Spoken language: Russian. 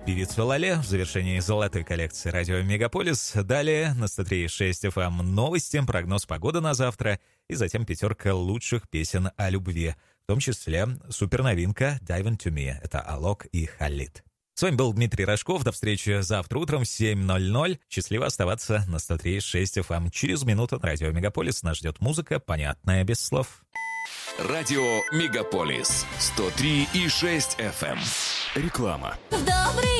певицу Лале в завершении золотой коллекции радио «Мегаполис». Далее на 103.6 FM новости, прогноз погоды на завтра и затем пятерка лучших песен о любви, в том числе суперновинка «Dive Into Me». Это Алок и Халид. С вами был Дмитрий Рожков. До встречи завтра утром в 7:00. Счастливо оставаться на 103.6 FM. Через минуту на радио «Мегаполис» нас ждет музыка, понятная без слов. Радио «Мегаполис» 103,6 FM. Реклама. В добрый